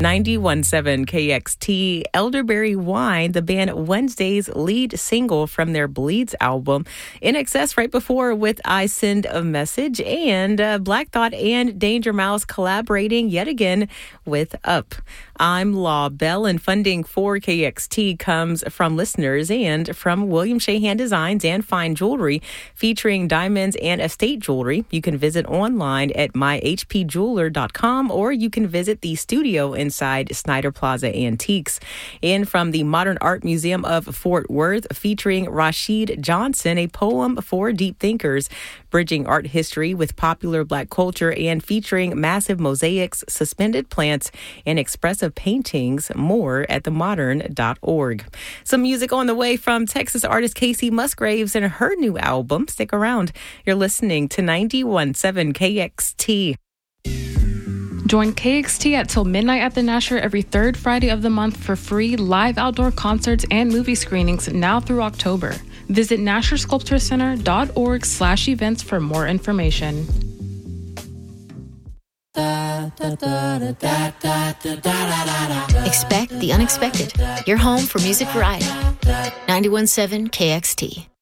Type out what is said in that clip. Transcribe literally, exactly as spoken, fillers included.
ninety-one point seven K X T, Elderberry Wine, the band Wednesday's lead single from their Bleeds album. In Excess right before with I Send a Message, and uh, Black Thought and Danger Mouse collaborating yet again with Up. I'm Law Bell, and funding for K X T comes from listeners and from William Shahan Designs and Fine Jewelry, featuring diamonds and estate jewelry. You can visit online at my h p jeweler dot com, or you can visit the studio inside Snyder Plaza Antiques. And from the Modern Art Museum of Fort Worth, featuring Rashid Johnson, a poem for deep thinkers, bridging art history with popular Black culture and featuring massive mosaics, suspended plants, and expressive paintings. More at the modern dot org. Some music on the way from Texas artist Casey Musgraves and her new album. Stick around. You're listening to ninety-one point seven K X T. Join K X T at Till Midnight at the Nasher every third Friday of the month for free live outdoor concerts and movie screenings now through October. Visit nasher sculpture center dot org slash events for more information. Expect the unexpected. Your home for music variety. ninety-one point seven K X T.